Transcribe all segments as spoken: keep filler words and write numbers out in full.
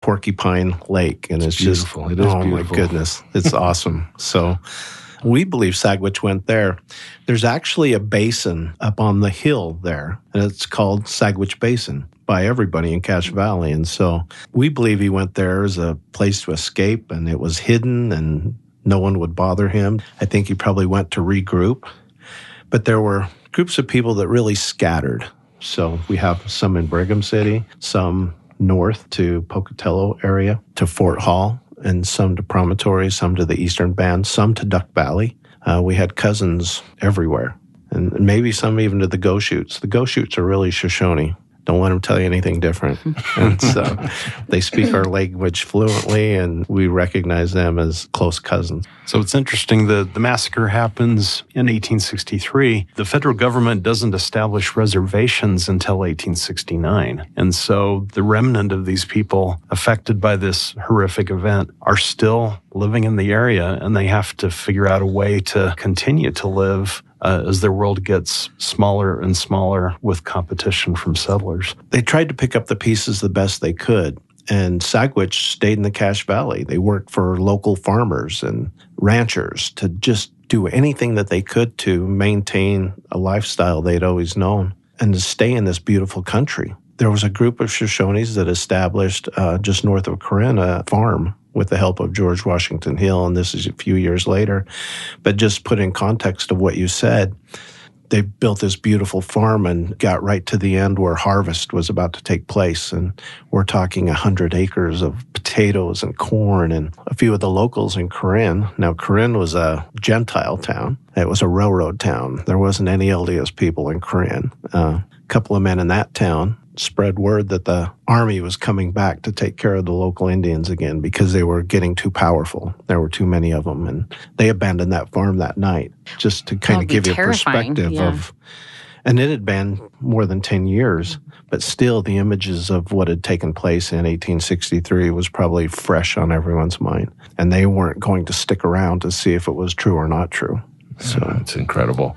Porcupine Lake. And it's, it's beautiful. just, it is oh beautiful. my goodness, it's awesome. So we believe Sagwitch went there. There's actually a basin up on the hill there, and it's called Sagwitch Basin by everybody in Cache Valley. And so we believe he went there as a place to escape, and it was hidden, and no one would bother him. I think he probably went to regroup. But there were groups of people that really scattered. So we have some in Brigham City, some north to Pocatello area, to Fort Hall, and some to Promontory, some to the Eastern Band, some to Duck Valley. Uh, we had cousins everywhere, and maybe some even to the Goshutes. The Goshutes are really Shoshone. Don't let them tell you anything different. And so they speak our language fluently, and we recognize them as close cousins. So it's interesting, the, the massacre happens in eighteen sixty-three. The federal government doesn't establish reservations until eighteen sixty-nine. And so the remnant of these people affected by this horrific event are still living in the area, and they have to figure out a way to continue to live Uh, as their world gets smaller and smaller with competition from settlers. They tried to pick up the pieces the best they could, and Sagwitch stayed in the Cache Valley. They worked for local farmers and ranchers to just do anything that they could to maintain a lifestyle they'd always known and to stay in this beautiful country. There was a group of Shoshones that established uh, just north of Corinne a farm with the help of George Washington Hill, and this is a few years later. But just put in context of what you said, they built this beautiful farm and got right to the end where harvest was about to take place. And we're talking one hundred acres of potatoes and corn, and a few of the locals in Corinne. Now, Corinne was a Gentile town. It was a railroad town. There wasn't any L D S people in Corinne. Uh, a couple of men in that town spread word that the army was coming back to take care of the local Indians again because they were getting too powerful. There were too many of them, and they abandoned that farm that night, just to kind of give you a perspective yeah. of, and it had been more than ten years, but still the images of what had taken place in eighteen sixty-three was probably fresh on everyone's mind, and they weren't going to stick around to see if it was true or not true. So yeah, it's incredible.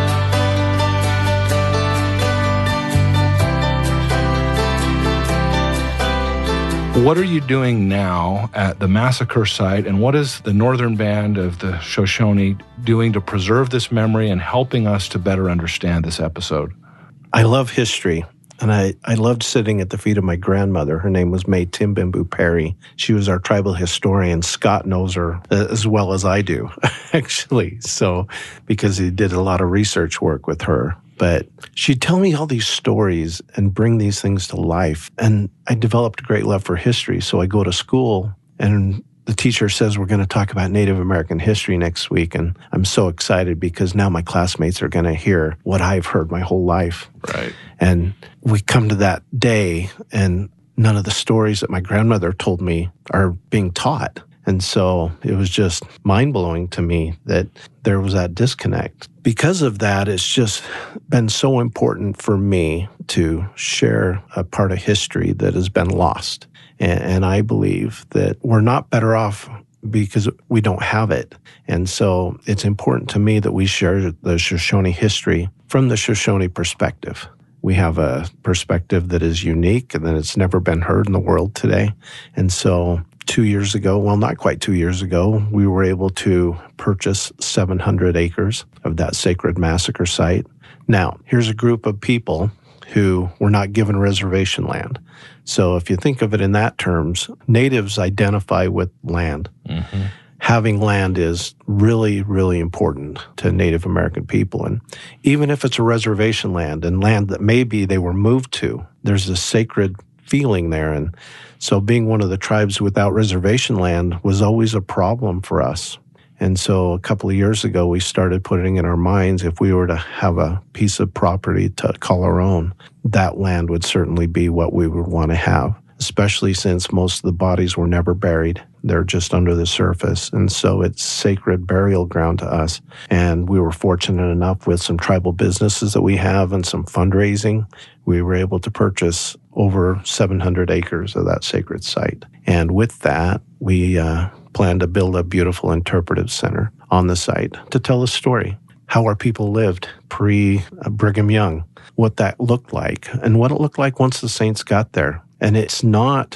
What are you doing now at the massacre site, and what is the Northern Band of the Shoshone doing to preserve this memory and helping us to better understand this episode? I love history, and I, I loved sitting at the feet of my grandmother. Her name was May Timbimbu Perry. She was our tribal historian. Scott knows her as well as I do, actually, so because he did a lot of research work with her. But she'd tell me all these stories and bring these things to life. And I developed a great love for history. So I go to school, and the teacher says, we're going to talk about Native American history next week. And I'm so excited because now my classmates are going to hear what I've heard my whole life. Right. And we come to that day, and none of the stories that my grandmother told me are being taught. And so it was just mind-blowing to me that there was that disconnect. Because of that, it's just been so important for me to share a part of history that has been lost. And, and I believe that we're not better off because we don't have it. And so it's important to me that we share the Shoshone history from the Shoshone perspective. We have a perspective that is unique and that it's never been heard in the world today. And so two years ago, well, not quite two years ago, we were able to purchase seven hundred acres of that sacred massacre site. Now, here's a group of people who were not given reservation land. So if you think of it in that terms, natives identify with land. Mm-hmm. Having land is really, really important to Native American people. And even if it's a reservation land and land that maybe they were moved to, there's a sacred feeling there. And so being one of the tribes without reservation land was always a problem for us. And so a couple of years ago, we started putting in our minds, if we were to have a piece of property to call our own, that land would certainly be what we would want to have, especially since most of the bodies were never buried. They're just under the surface. And so it's sacred burial ground to us. And we were fortunate enough with some tribal businesses that we have and some fundraising, we were able to purchase over seven hundred acres of that sacred site. And with that, we uh, plan to build a beautiful interpretive center on the site to tell a story, how our people lived pre-Brigham Young, what that looked like, and what it looked like once the saints got there. And it's not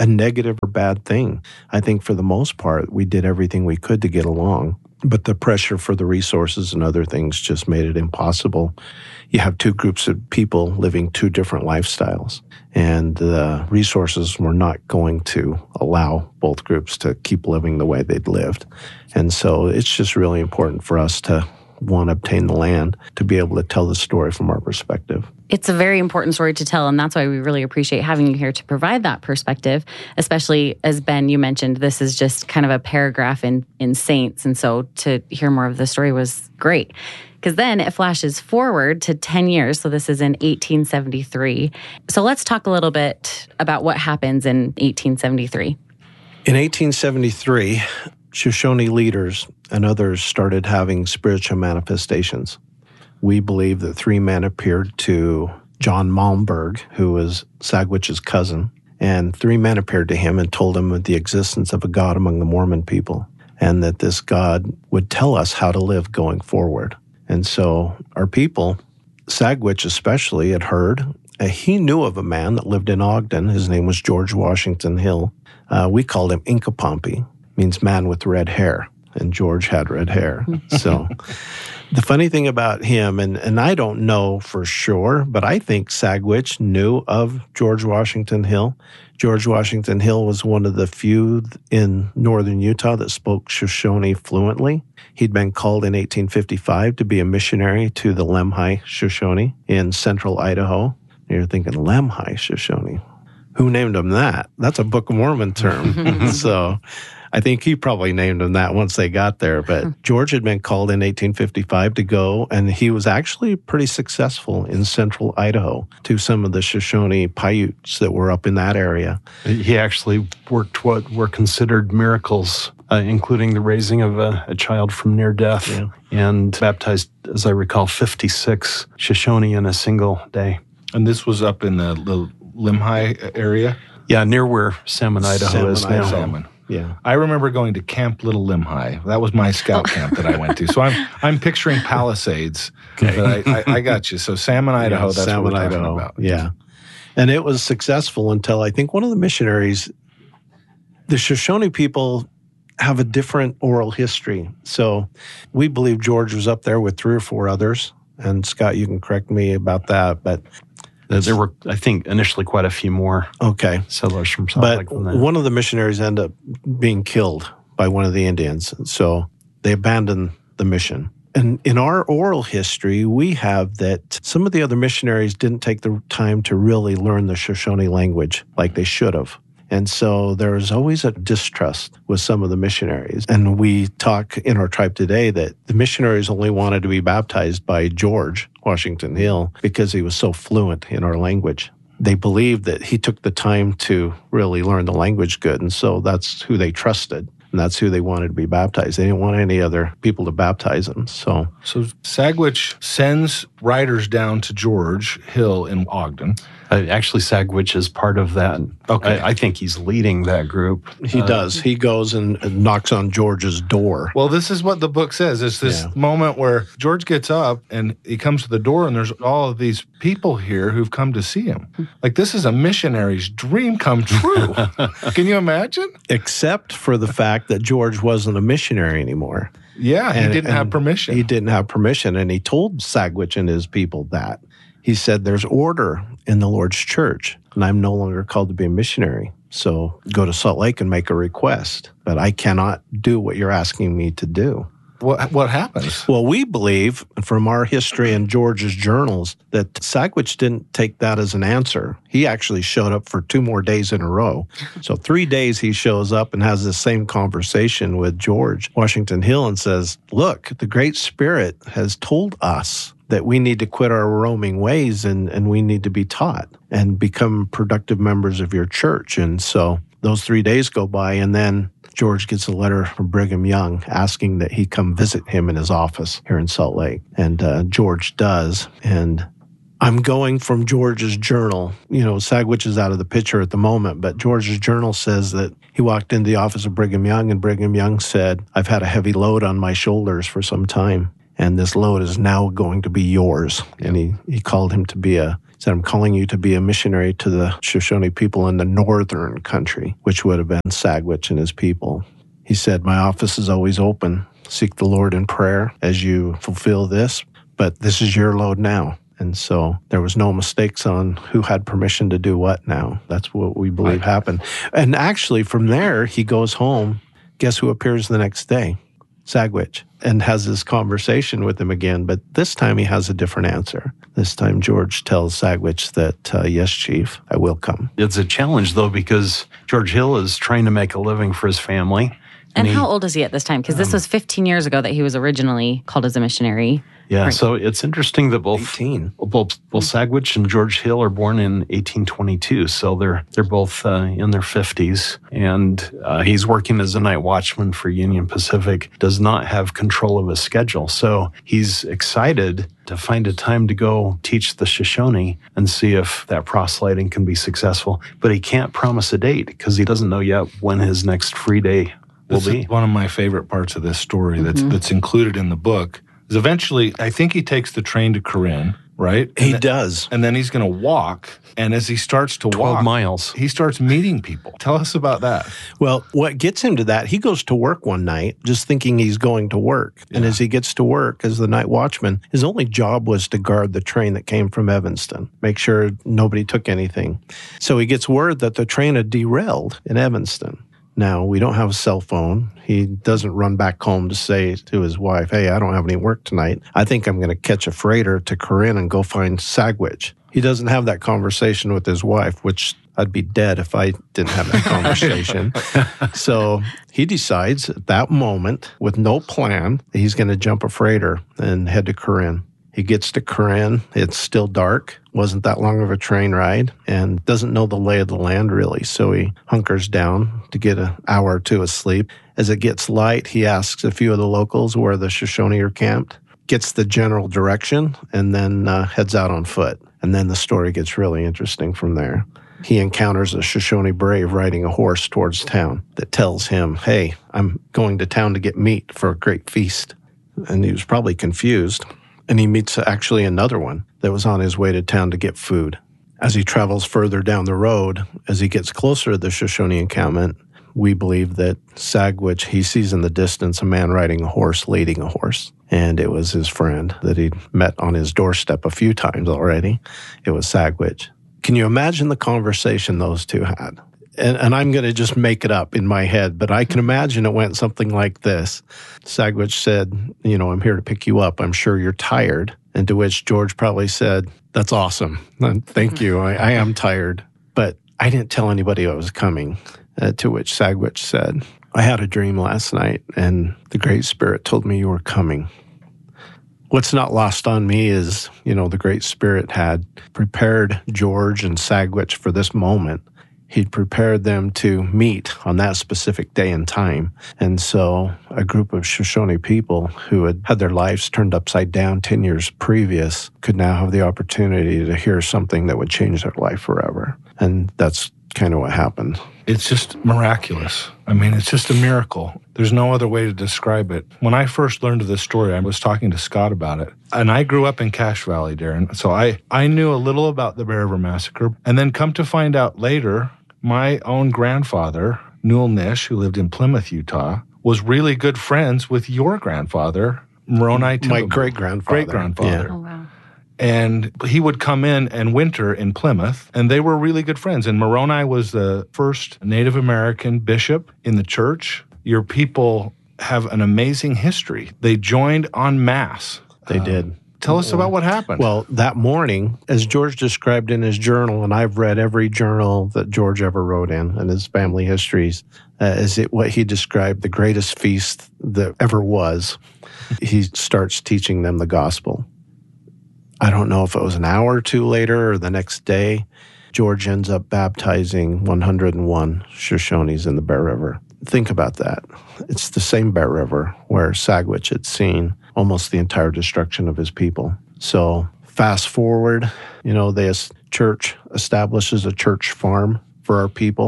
a negative or bad thing. I think for the most part, we did everything we could to get along. But the pressure for the resources and other things just made it impossible. You have two groups of people living two different lifestyles, and the resources were not going to allow both groups to keep living the way they'd lived. And so it's just really important for us to want to obtain the land to be able to tell the story from our perspective. It's a very important story to tell, and that's why we really appreciate having you here to provide that perspective, especially as Ben, you mentioned, this is just kind of a paragraph in, in Saints, and so to hear more of the story was great. Because then it flashes forward to ten years, so this is in eighteen seventy-three. So let's talk a little bit about what happens in eighteen seventy-three. In eighteen seventy-three, Shoshone leaders and others started having spiritual manifestations. We believe that three men appeared to John Malmberg, who was Sagwich's cousin, and three men appeared to him and told him of the existence of a God among the Mormon people, and that this God would tell us how to live going forward. And so our people, Sagwich especially, had heard. Uh, he knew of a man that lived in Ogden. His name was George Washington Hill. Uh, we called him Inkapompy, means man with red hair. And George had red hair. So the funny thing about him, and, and I don't know for sure, but I think Sagwich knew of George Washington Hill. George Washington Hill was one of the few in northern Utah that spoke Shoshone fluently. He'd been called in eighteen fifty-five to be a missionary to the Lemhi Shoshone in central Idaho. You're thinking, Lemhi Shoshone? Who named him that? That's a Book of Mormon term. So I think he probably named him that once they got there. But George had been called in eighteen fifty-five to go, and he was actually pretty successful in central Idaho to some of the Shoshone Paiutes that were up in that area. He actually worked what were considered miracles, uh, including the raising of a, a child from near death, yeah. and baptized, as I recall, fifty-six Shoshone in a single day. And this was up in the, the Lemhi area? Yeah, near where Salmon, Idaho Salmon, is now. Salmon. Yeah, I remember going to Camp Little Lemhi. That was my scout camp that I went to. So I'm I'm picturing Palisades. Okay. But I, I, I got you. So Salmon, Idaho, yeah, that's Salmon, what we're Idaho. talking about. Yeah. And it was successful until I think one of the missionaries, the Shoshone people have a different oral history. So we believe George was up there with three or four others. And Scott, you can correct me about that, but there were, I think, initially quite a few more okay. settlers from Salt but Lake than that. One of the missionaries ended up being killed by one of the Indians, so they abandoned the mission. And in our oral history, we have that some of the other missionaries didn't take the time to really learn the Shoshone language like they should have. And so there is always a distrust with some of the missionaries. And we talk in our tribe today that the missionaries only wanted to be baptized by George Washington Hill because he was so fluent in our language. They believed that he took the time to really learn the language good, and so that's who they trusted. And that's who they wanted to be baptized. They didn't want any other people to baptize them. So, so Sagwich sends riders down to George Hill in Ogden. Uh, actually, Sagwich is part of that. Okay. I, I think he's leading that group. He uh, does. He goes and, and knocks on George's door. Well, this is what the book says. It's this yeah. moment where George gets up and he comes to the door, and there's all of these people here who've come to see him. Like, this is a missionary's dream come true. Can you imagine? Except for the fact that George wasn't a missionary anymore. Yeah, he and, didn't and have permission. He didn't have permission, and he told Sagwich and his people that. He said, there's order in the Lord's church, and I'm no longer called to be a missionary. So go to Salt Lake and make a request, but I cannot do what you're asking me to do. What what happens? Well, we believe from our history and George's journals that Sagwich didn't take that as an answer. He actually showed up for two more days in a row. So three days he shows up and has the same conversation with George Washington Hill and says, look, the Great Spirit has told us that we need to quit our roaming ways and, and we need to be taught and become productive members of your church. And so those three days go by, and then George gets a letter from Brigham Young asking that he come visit him in his office here in Salt Lake. And uh, George does. And I'm going from George's journal. You know, Sagwich is out of the picture at the moment, but George's journal says that he walked into the office of Brigham Young, and Brigham Young said, I've had a heavy load on my shoulders for some time, and this load is now going to be yours. And he, he called him to be a said, I'm calling you to be a missionary to the Shoshone people in the northern country, which would have been Sagwitch and his people. He said, my office is always open. Seek the Lord in prayer as you fulfill this, but this is your load now. And so there was no mistakes on who had permission to do what now. That's what we believe happened. And actually, from there, he goes home. Guess who appears the next day? Sagwitch, and has this conversation with him again. But this time he has a different answer. This time George tells Sagwitch that, uh, yes, Chief, I will come. It's a challenge, though, because George Hill is trying to make a living for his family. And, and he, how old is he at this time? Because um, this was fifteen years ago that he was originally called as a missionary. Yeah, right. So it's interesting that both eighteen both, both Sagwitch and George Hill are born in eighteen twenty-two, so they're they're both uh, in their fifties, and uh, he's working as a night watchman for Union Pacific, does not have control of his schedule, so he's excited to find a time to go teach the Shoshone and see if that proselyting can be successful, but he can't promise a date because he doesn't know yet when his next free day will This be. is one of my favorite parts of this story that's mm-hmm. that's included in the book. Is eventually, I think he takes the train to Corinne, right? And he th- does. And then he's going to walk. And as he starts to twelve walk, miles. he starts meeting people. Tell us about that. Well, what gets him to that, he goes to work one night just thinking he's going to work. Yeah. And as he gets to work as the night watchman, his only job was to guard the train that came from Evanston, make sure nobody took anything. So he gets word that the train had derailed in Evanston. Now, we don't have a cell phone. He doesn't run back home to say to his wife, hey, I don't have any work tonight. I think I'm going to catch a freighter to Corinne and go find Sagwitch. He doesn't have that conversation with his wife, which I'd be dead if I didn't have that conversation. So he decides at that moment, with no plan, that he's going to jump a freighter and head to Corinne. He gets to Corinne. It's still dark. Wasn't that long of a train ride and doesn't know the lay of the land really. So he hunkers down to get an hour or two of sleep. As it gets light, he asks a few of the locals where the Shoshone are camped, gets the general direction, and then uh, heads out on foot. And then the story gets really interesting from there. He encounters a Shoshone brave riding a horse towards town that tells him, hey, I'm going to town to get meat for a great feast. And he was probably confused. And he meets actually another one that was on his way to town to get food. As he travels further down the road, as he gets closer to the Shoshone encampment, we believe that Sagwitch, he sees in the distance a man riding a horse, leading a horse. And it was his friend that he'd met on his doorstep a few times already. It was Sagwitch. Can you imagine the conversation those two had? And, and I'm going to just make it up in my head, but I can imagine it went something like this. Sagwitch said, you know, I'm here to pick you up. I'm sure you're tired. And to which George probably said, that's awesome. Thank you. I, I am tired. But I didn't tell anybody I was coming. Uh, to which Sagwitch said, I had a dream last night, and the Great Spirit told me you were coming. What's not lost on me is, you know, the Great Spirit had prepared George and Sagwitch for this moment. He'd prepared them to meet on that specific day and time. And so a group of Shoshone people who had had their lives turned upside down ten years previous could now have the opportunity to hear something that would change their life forever. And that's kind of what happened. It's just miraculous. I mean, it's just a miracle. There's no other way to describe it. When I first learned of this story, I was talking to Scott about it. And I grew up in Cache Valley, Darren. So I, I knew a little about the Bear River Massacre. And then come to find out later, my own grandfather, Newell Nish, who lived in Plymouth, Utah, was really good friends with your grandfather, Moroni Tillamook. My great-grandfather. Great-grandfather. Oh, wow. And he would come in and winter in Plymouth, and they were really good friends. And Moroni was the first Native American bishop in the church. Your people have an amazing history. They joined en masse. They uh, did. Tell us about what happened. Well, that morning, as George described in his journal, and I've read every journal that George ever wrote in, and his family histories, uh, is it what he described the greatest feast that ever was. He starts teaching them the gospel. I don't know if it was an hour or two later or the next day, George ends up baptizing one hundred one Shoshones in the Bear River. Think about that. It's the same Bear River where Sagwitch had seen almost the entire destruction of his people. So fast forward, you know, this church establishes a church farm for our people.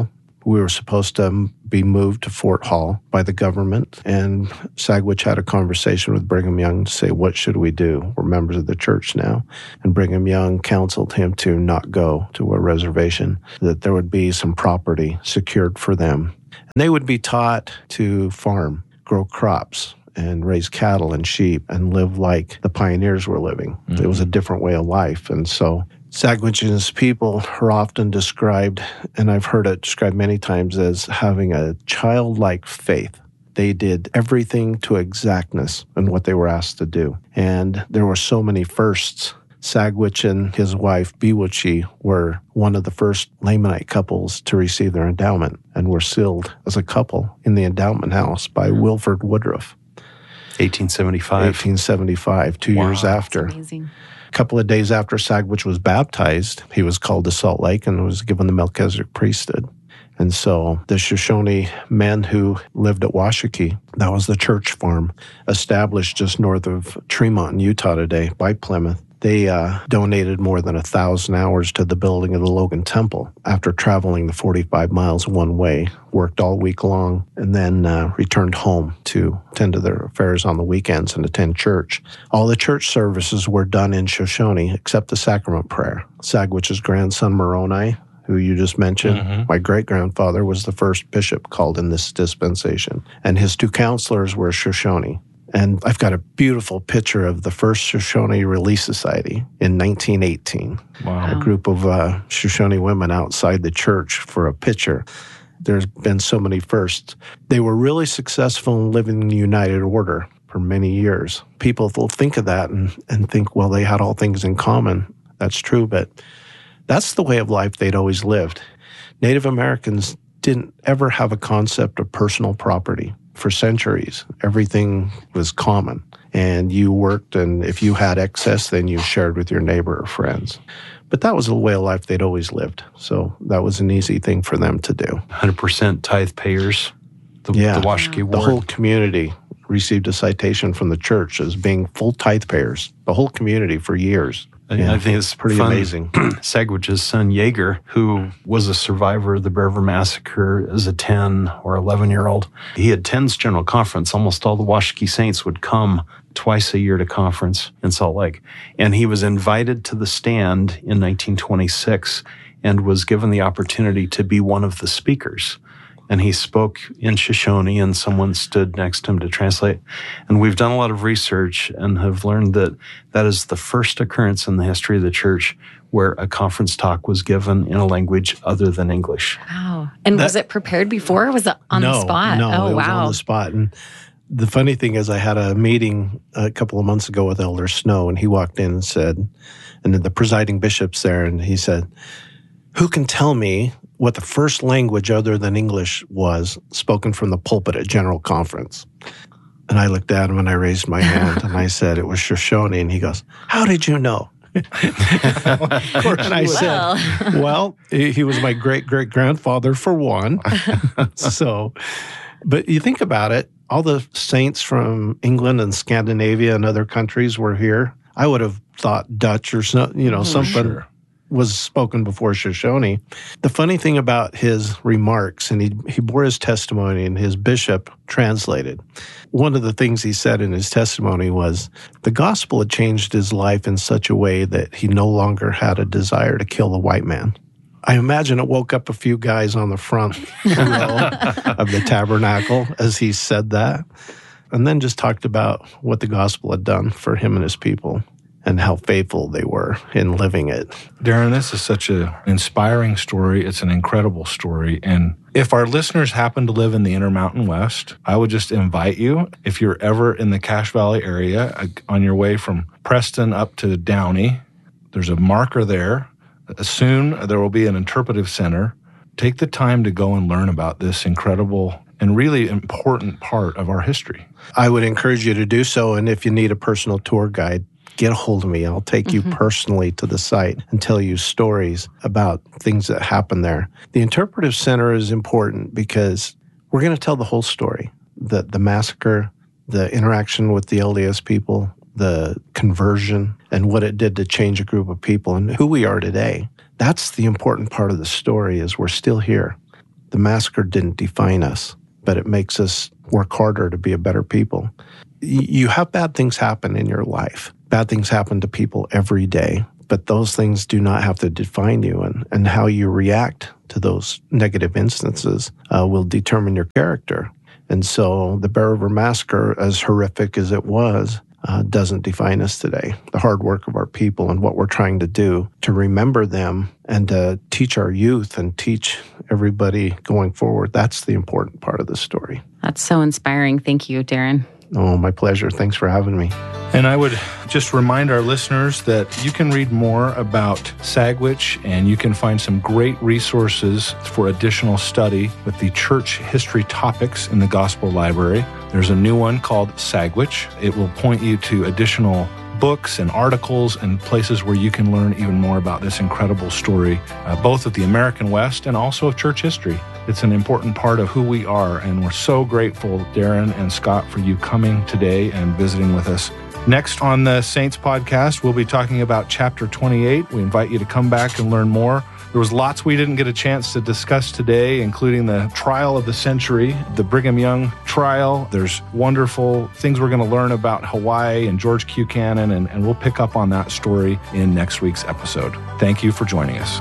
We were supposed to be moved to Fort Hall by the government, and Sagwitch had a conversation with Brigham Young to say, what should we do? We're members of the church now. And Brigham Young counseled him to not go to a reservation, that there would be some property secured for them. And they would be taught to farm, grow crops, and raise cattle and sheep and live like the pioneers were living. Mm-hmm. It was a different way of life. And so Sagwitch and his people are often described, and I've heard it described many times, as having a childlike faith. They did everything to exactness in what they were asked to do. And there were so many firsts. Sagwitch and his wife, Biwachi, were one of the first Lamanite couples to receive their endowment and were sealed as a couple in the endowment house by mm-hmm. Wilford Woodruff. eighteen seventy-five. eighteen seventy-five, two wow, years after. That's amazing. A couple of days after Sagwitch was baptized, he was called to Salt Lake and was given the Melchizedek priesthood. And so the Shoshone men who lived at Washakie, that was the church farm, established just north of Tremont in Utah today by Plymouth. They uh, donated more than a thousand hours to the building of the Logan Temple after traveling the forty-five miles one way, worked all week long, and then uh, returned home to tend to their affairs on the weekends and attend church. All the church services were done in Shoshone except the sacrament prayer. Sagwitch's grandson, Moroni, who you just mentioned, mm-hmm. my great-grandfather was the first bishop called in this dispensation, and his two counselors were Shoshone. And I've got a beautiful picture of the first Shoshone Relief Society in nineteen eighteen. Wow. A group of uh, Shoshone women outside the church for a picture. There's been so many firsts. They were really successful in living in the United Order for many years. People will think of that and, and think, well, they had all things in common. That's true, but that's the way of life they'd always lived. Native Americans didn't ever have a concept of personal property. For centuries, everything was common, and you worked, and if you had excess, then you shared with your neighbor or friends. But that was the way of life they'd always lived, so that was an easy thing for them to do. one hundred percent tithe payers, the, yeah, the Washakie Ward. The whole community received a citation from the church as being full tithe payers, the whole community for years. Yeah, I think it's pretty fun. amazing. Sagwitch's son, Yeager, who was a survivor of the Bear River Massacre as a ten or eleven-year-old, he attends General Conference. Almost all the Washakie Saints would come twice a year to conference in Salt Lake. And he was invited to the stand in nineteen twenty-six and was given the opportunity to be one of the speakers. And he spoke in Shoshone, and someone stood next to him to translate. And we've done a lot of research and have learned that that is the first occurrence in the history of the church where a conference talk was given in a language other than English. Wow. And that, was it prepared before, or was it on no, the spot? No, oh, it was wow. on the spot. And the funny thing is I had a meeting a couple of months ago with Elder Snow, and he walked in and said, and the presiding bishop's there, and he said, who can tell me what the first language other than English was spoken from the pulpit at General Conference? And I looked at him and I raised my hand and I said it was Shoshone. And he goes, how did you know? Of course, and I well. said, well, he was my great-great-grandfather for one. So, but you think about it, all the saints from England and Scandinavia and other countries were here. I would have thought Dutch or some, you know, mm, something. Sure. Was spoken before Shoshone. The funny thing about his remarks, and he, he bore his testimony and his bishop translated. One of the things he said in his testimony was the gospel had changed his life in such a way that he no longer had a desire to kill the white man. I imagine it woke up a few guys on the front row of the tabernacle as he said that, and then just talked about what the gospel had done for him and his people and how faithful they were in living it. Darren, this is such an inspiring story. It's an incredible story. And if our listeners happen to live in the Intermountain West, I would just invite you, if you're ever in the Cache Valley area, on your way from Preston up to Downey, there's a marker there. Soon there will be an interpretive center. Take the time to go and learn about this incredible and really important part of our history. I would encourage you to do so. And if you need a personal tour guide, get a hold of me. I'll take mm-hmm. you personally to the site and tell you stories about things that happened there. The Interpretive Center is important because we're going to tell the whole story. The, the massacre, the interaction with the L D S people, the conversion, and what it did to change a group of people and who we are today. That's the important part of the story is we're still here. the massacre didn't define us, but it makes us work harder to be a better people. You have bad things happen in your life. Bad things happen to people every day, but those things do not have to define you, and, and how you react to those negative instances uh, will determine your character. And so the Bear River Massacre, as horrific as it was, uh, doesn't define us today. The hard work of our people and what we're trying to do to remember them and to teach our youth and teach everybody going forward, that's the important part of the story. That's so inspiring. Thank you, Darren. Oh, my pleasure. Thanks for having me. And I would just remind our listeners that you can read more about Sagwitch, and you can find some great resources for additional study with the church history topics in the Gospel Library. There's a new one called Sagwitch. It will point you to additional books and articles and places where you can learn even more about this incredible story, uh, both of the American West and also of church history. It's an important part of who we are, and we're so grateful, Darren and Scott, for you coming today and visiting with us. Next on the Saints podcast, we'll be talking about chapter twenty-eight. We invite you to come back and learn more. There was lots we didn't get a chance to discuss today, including the trial of the century, the Brigham Young trial. There's wonderful things we're going to learn about Hawaii and George Q. Cannon, and, and we'll pick up on that story in next week's episode. Thank you for joining us.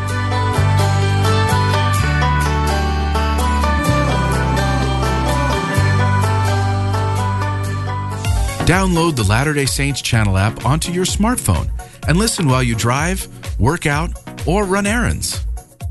Download the Latter-day Saints Channel app onto your smartphone and listen while you drive, work out, or run errands.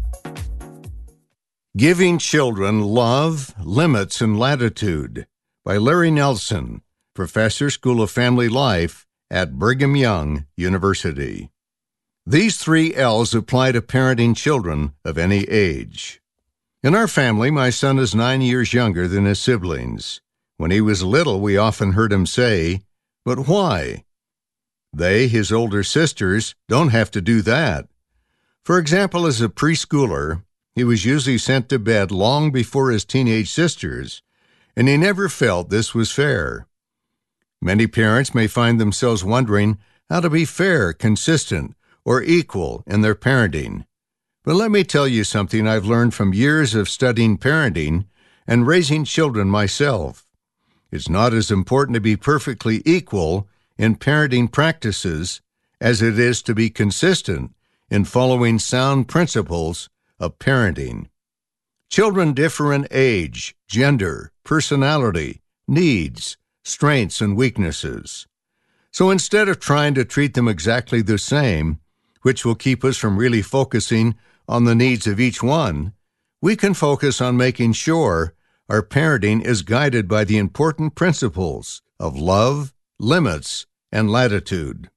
Giving Children Love, Limits, and Latitude by Larry Nelson, Professor, School of Family Life at Brigham Young University. These three L's apply to parenting children of any age. In our family, my son is nine years younger than his siblings. When he was little, we often heard him say, "But why?" They, his older sisters, don't have to do that. For example, as a preschooler, he was usually sent to bed long before his teenage sisters, and he never felt this was fair. Many parents may find themselves wondering how to be fair, consistent, or equal in their parenting. But let me tell you something I've learned from years of studying parenting and raising children myself. It's not as important to be perfectly equal in parenting practices as it is to be consistent in following sound principles of parenting. Children differ in age, gender, personality, needs, strengths, and weaknesses. So instead of trying to treat them exactly the same, which will keep us from really focusing on the needs of each one, we can focus on making sure our parenting is guided by the important principles of love, limits, and latitude.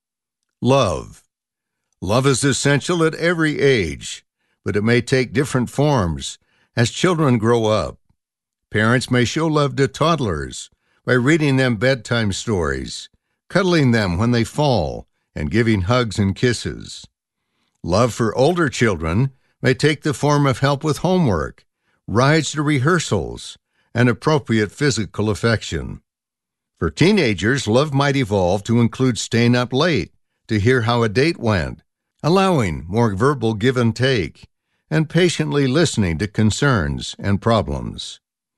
Love. Love is essential at every age, but it may take different forms as children grow up. Parents may show love to toddlers by reading them bedtime stories, cuddling them when they fall, and giving hugs and kisses. Love for older children may take the form of help with homework, rides to rehearsals, and appropriate physical affection. For teenagers, love might evolve to include staying up late to hear how a date went, allowing more verbal give and take, and patiently listening to concerns and problems.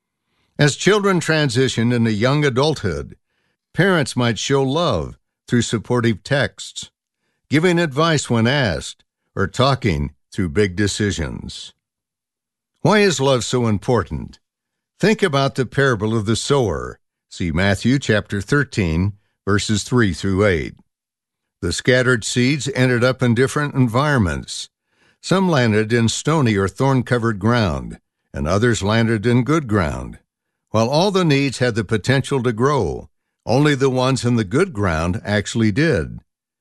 As children transition into young adulthood, parents might show love through supportive texts, giving advice when asked, or talking through big decisions. Why is love so important? Think about the parable of the sower. See Matthew chapter thirteen, verses three through eight. The scattered seeds ended up in different environments. Some landed in stony or thorn-covered ground, and others landed in good ground. While all the needs had the potential to grow, only the ones in the good ground actually did.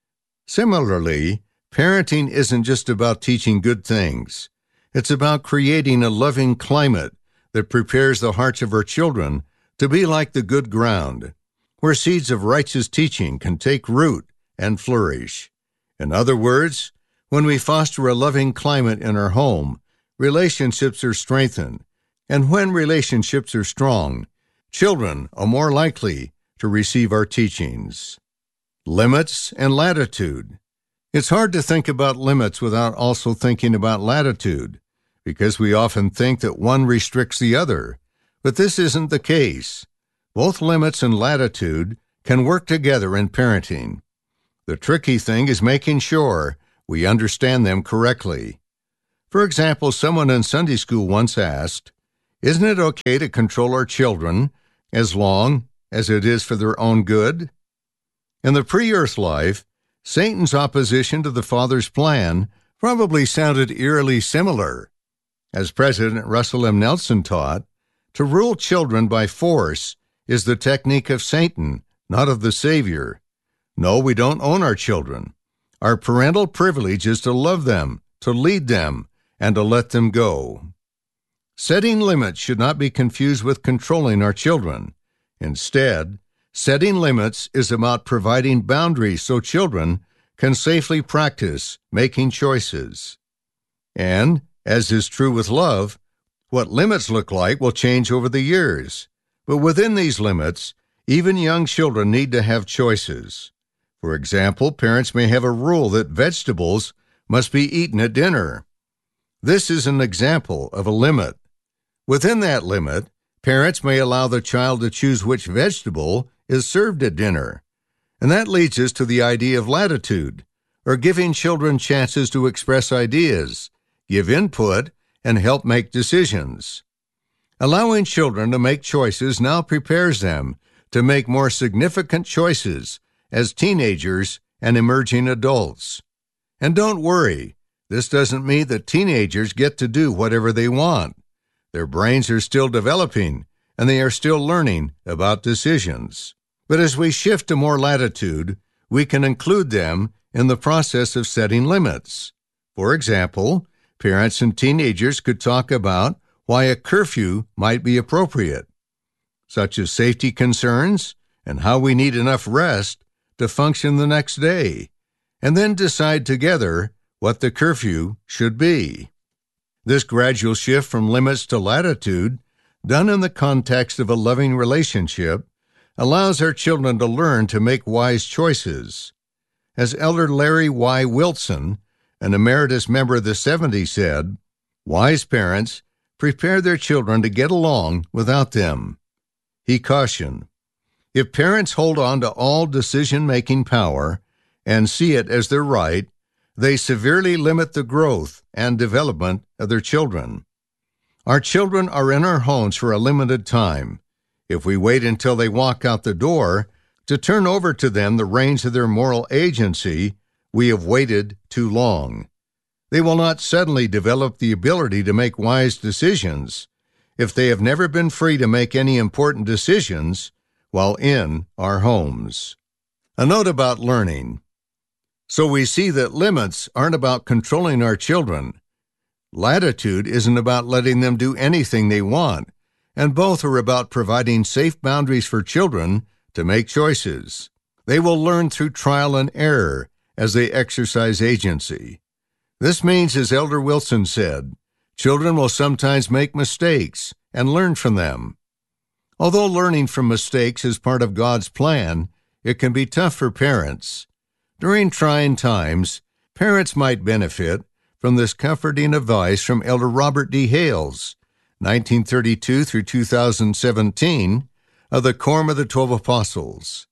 Similarly, parenting isn't just about teaching good things. It's about creating a loving climate that prepares the hearts of our children to be like the good ground, where seeds of righteous teaching can take root and flourish. In other words, when we foster a loving climate in our home, relationships are strengthened, and when relationships are strong, children are more likely to receive our teachings. Limits and latitude. It's hard to think about limits without also thinking about latitude, because we often think that one restricts the other, but this isn't the case. Both limits and latitude can work together in parenting. The tricky thing is making sure we understand them correctly. For example, someone in Sunday school once asked, "Isn't it okay to control our children as long as it is for their own good?" In the pre-earth life, Satan's opposition to the Father's plan probably sounded eerily similar. As President Russell M. Nelson taught, to rule children by force is the technique of Satan, not of the Savior. No, we don't own our children. Our parental privilege is to love them, to lead them, and to let them go. Setting limits should not be confused with controlling our children. Instead, setting limits is about providing boundaries so children can safely practice making choices. And, as is true with love, what limits look like will change over the years. But within these limits, even young children need to have choices. For example, parents may have a rule that vegetables must be eaten at dinner. This is an example of a limit. Within that limit, parents may allow the child to choose which vegetable is served at dinner. And that leads us to the idea of latitude, or giving children chances to express ideas, give input, and help make decisions. Allowing children to make choices now prepares them to make more significant choices as teenagers and emerging adults. And don't worry, this doesn't mean that teenagers get to do whatever they want. Their brains are still developing, and they are still learning about decisions. But as we shift to more latitude, we can include them in the process of setting limits. For example, parents and teenagers could talk about why a curfew might be appropriate, such as safety concerns and how we need enough rest to function the next day, and then decide together what the curfew should be. This gradual shift from limits to latitude, done in the context of a loving relationship, allows our children to learn to make wise choices. As Elder Larry Y. Wilson, an emeritus member of the seventies, said, "Wise parents prepare their children to get along without them." He cautioned, "If parents hold on to all decision-making power and see it as their right, they severely limit the growth and development of their children. Our children are in our homes for a limited time. If we wait until they walk out the door to turn over to them the reins of their moral agency, we have waited too long. They will not suddenly develop the ability to make wise decisions if they have never been free to make any important decisions while in our homes." A note about learning. So we see that limits aren't about controlling our children. Latitude isn't about letting them do anything they want, and both are about providing safe boundaries for children to make choices. They will learn through trial and error as they exercise agency. This means, as Elder Wilson said, children will sometimes make mistakes and learn from them. Although learning from mistakes is part of God's plan, it can be tough for parents. During trying times, parents might benefit from this comforting advice from Elder Robert D. Hales, nineteen thirty-two through two thousand seventeen, of the Quorum of the Twelve Apostles.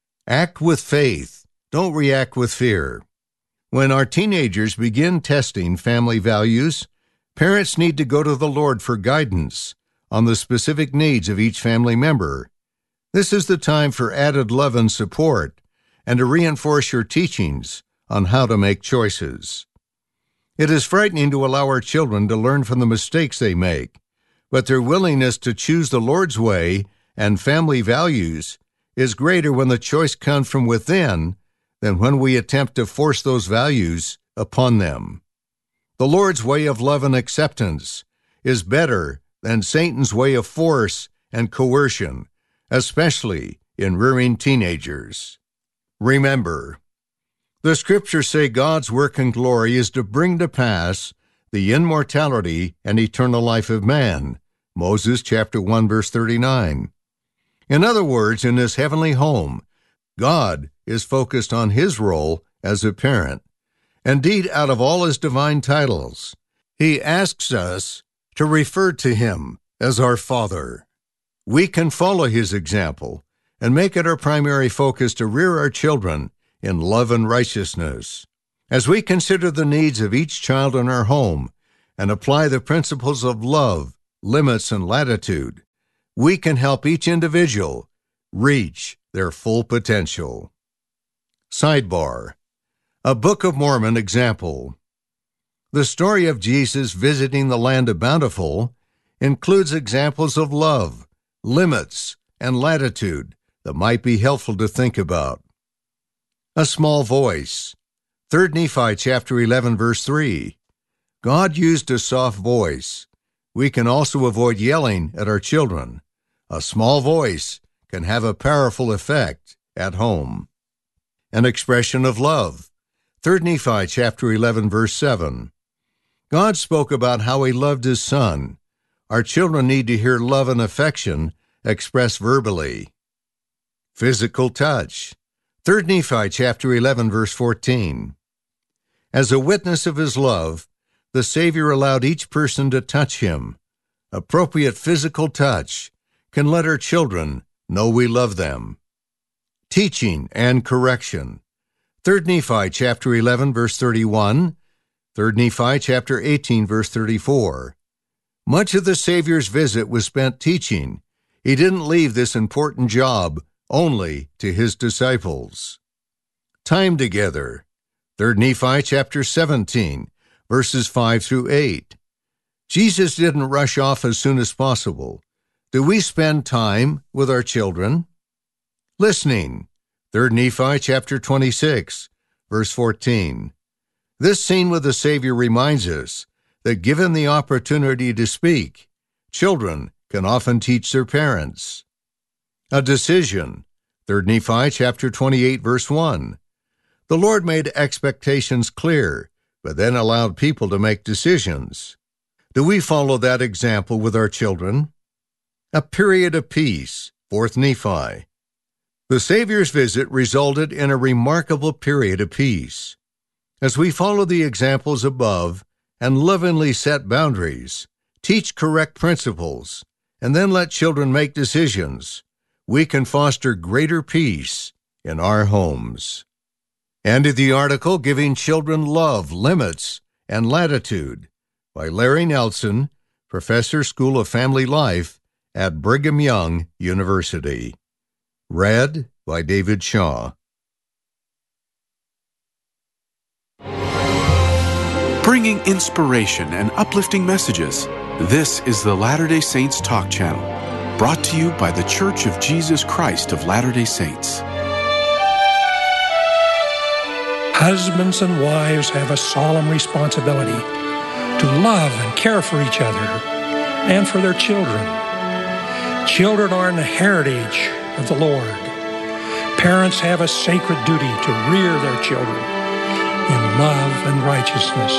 Act with faith. Don't react with fear. When our teenagers begin testing family values, parents need to go to the Lord for guidance on the specific needs of each family member. This is the time for added love and support, and to reinforce your teachings on how to make choices. It is frightening to allow our children to learn from the mistakes they make, but their willingness to choose the Lord's way and family values is greater when the choice comes from within than when we attempt to force those values upon them. The Lord's way of love and acceptance is better than Satan's way of force and coercion, especially in rearing teenagers. Remember, the Scriptures say God's work and glory is to bring to pass the immortality and eternal life of man, Moses chapter one, verse thirty-nine. In other words, in his heavenly home, God is focused on his role as a parent. Indeed, out of all his divine titles, He asks us to refer to him as our Father. We can follow his example and make it our primary focus to rear our children in love and righteousness. As we consider the needs of each child in our home and apply the principles of love, limits, and latitude, we can help each individual reach their full potential. Sidebar: A Book of Mormon example. The story of Jesus visiting the land of Bountiful includes examples of love, limits, and latitude that might be helpful to think about. A small voice. Third Nephi chapter eleven, verse three. God used a soft voice. We can also avoid yelling at our children. A small voice can have a powerful effect at home. An expression of love. Third Nephi chapter eleven, verse seven. God spoke about how he loved his son. Our children need to hear love and affection expressed verbally. Physical touch. Third Nephi chapter eleven, verse fourteen. As a witness of his love, the Savior allowed each person to touch him. Appropriate physical touch can let our children know we love them. Teaching and correction. Third Nephi chapter eleven, verse thirty-one. Third Nephi chapter eighteen, verse thirty-four. Much of the Savior's visit was spent teaching. He didn't leave this important job only to his disciples. Time together. Third Nephi chapter seventeen, verses five through eight. Jesus didn't rush off as soon as possible. Do we spend time with our children? Listening. Third Nephi chapter twenty-six, verse fourteen. This scene with the Savior reminds us that given the opportunity to speak, children can often teach their parents. A decision. Third Nephi chapter twenty-eight, verse one. The Lord made expectations clear, but then allowed people to make decisions. Do we follow that example with our children? A period of peace. Fourth Nephi. The Savior's visit resulted in a remarkable period of peace. As we follow the examples above and lovingly set boundaries, teach correct principles, and then let children make decisions, we can foster greater peace in our homes. And in the article, Giving Children Love, Limits, and Latitude by Larry Nelson, Professor, School of Family Life at Brigham Young University. Read by David Shaw. Bringing inspiration and uplifting messages, this is the Latter-day Saints Talk Channel, brought to you by the Church of Jesus Christ of Latter-day Saints. Husbands and wives have a solemn responsibility to love and care for each other and for their children. Children are the heritage of the Lord. Parents have a sacred duty to rear their children in love and righteousness.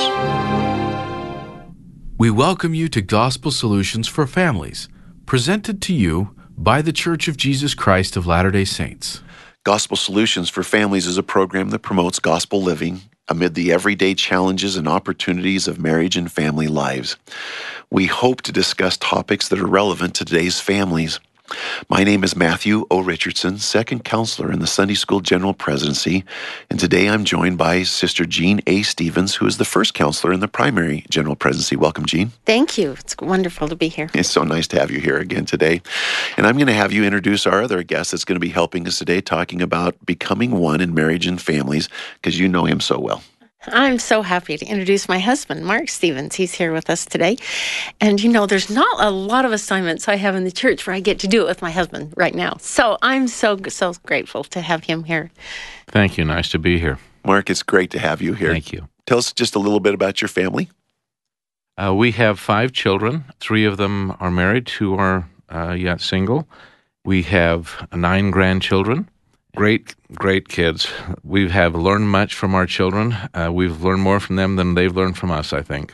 We welcome you to Gospel Solutions for Families, presented to you by the Church of Jesus Christ of Latter-day Saints. Gospel Solutions for Families is a program that promotes gospel living amid the everyday challenges and opportunities of marriage and family lives. We hope to discuss topics that are relevant to today's families. My name is Matthew O. Richardson, second counselor in the Sunday School General Presidency, and today I'm joined by Sister Jean A. Stevens, who is the first counselor in the primary General Presidency. Welcome, Jean. Thank you. It's wonderful to be here. It's so nice to have you here again today. And I'm going to have you introduce our other guest that's going to be helping us today, talking about becoming one in marriage and families, because you know him so well. I'm so happy to introduce my husband, Mark Stevens. He's here with us today. And, you know, there's not a lot of assignments I have in the church where I get to do it with my husband right now. So I'm so, so grateful to have him here. Thank you. Nice to be here. Mark, it's great to have you here. Thank you. Tell us just a little bit about your family. Uh, we have five children. Three of them are married, two are uh, yet single. We have nine grandchildren, Great, great kids. We have learned much from our children. Uh, we've learned more from them than they've learned from us, I think.